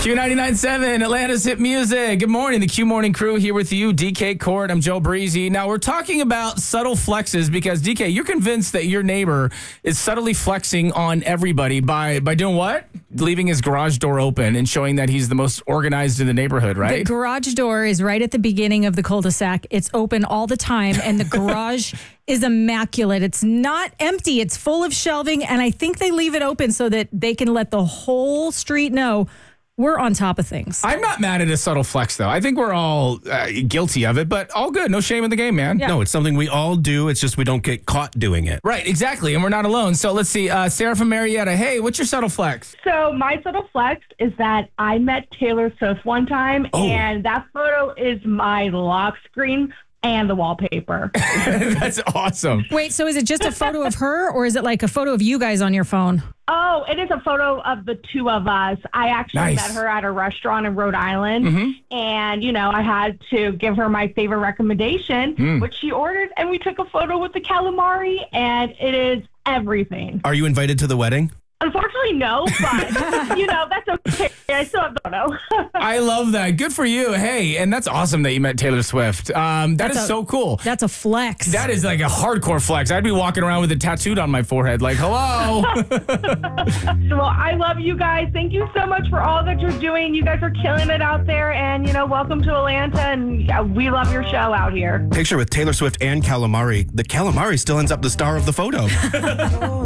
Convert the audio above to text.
Q99.7, Atlanta's hit music. Good morning, the Q Morning Crew here with you, DK Court. I'm Joe Breezy. Now, we're talking about subtle flexes because, DK, you're convinced that your neighbor is subtly flexing on everybody by doing what? Leaving his garage door open and showing that he's the most organized in the neighborhood, right? The garage door is right at the beginning of the cul-de-sac. It's open all the time, and the garage is immaculate. It's not empty. It's full of shelving, and I think they leave it open so that they can let the whole street know we're on top of things. I'm not mad at a subtle flex, though. I think we're all guilty of it, but all good. No shame in the game, man. Yeah. No, it's something we all do. It's just we don't get caught doing it. Right, exactly. And we're not alone. So let's see. Sarah from Marietta. Hey, what's your subtle flex? So my subtle flex is that I met Taylor Swift one time, and that photo is my lock screen and the wallpaper. That's awesome. Wait, so is it just a photo of her, or is it like a photo of you guys on your phone? Oh, it is a photo of the two of us. I actually met her at a restaurant in Rhode Island, and, you know, I had to give her my favorite recommendation, which she ordered, and we took a photo with the calamari, and it is everything. Are you invited to the wedding? Unfortunately, no, but, you know, that's okay. I still have the photo. I love that. Good for you. Hey, and that's awesome that you met Taylor Swift. That's so cool. That's a flex. That is like a hardcore flex. I'd be walking around with it tattooed on my forehead like, hello. Well, I love you guys. Thank you so much for all that you're doing. You guys are killing it out there, and, you know, welcome to Atlanta, and we love your show out here. Picture with Taylor Swift and calamari. The calamari still ends up the star of the photo.